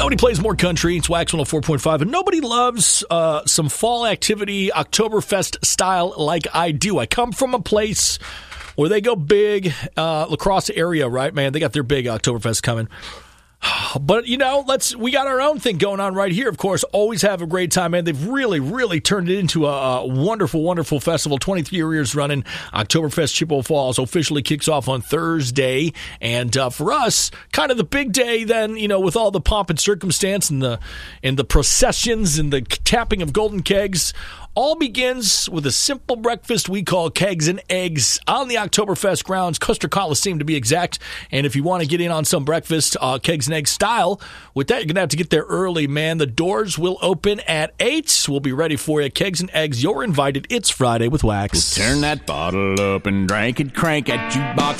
Nobody plays more country. It's Wax 104.5, and nobody loves some fall activity, Oktoberfest style, like I do. I come from a place where they go big, La Crosse area, right, man? They got their big Oktoberfest coming. But, we got our own thing going on right here, of course. Always have a great time, man. They've really, really turned it into a wonderful, wonderful festival. 23 years running. Oktoberfest Chippewa Falls officially kicks off on Thursday. And for us, kind of the big day then, with all the pomp and circumstance and the processions and the tapping of golden kegs. All begins with a simple breakfast we call Kegs and Eggs on the Oktoberfest grounds, Custer Coliseum to be exact. And if you want to get in on some breakfast, Kegs and Eggs style, with that, you're going to have to get there early, man. The doors will open at 8. We'll be ready for you. Kegs and Eggs, you're invited. It's Friday with Wax. We'll turn that bottle up and drink it, crank that jukebox